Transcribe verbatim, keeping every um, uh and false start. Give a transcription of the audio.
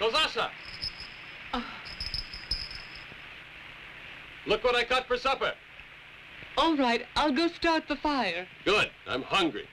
Kozasa! Oh. Look what I cut for supper. All right, I'll go start the fire. Good. I'm hungry.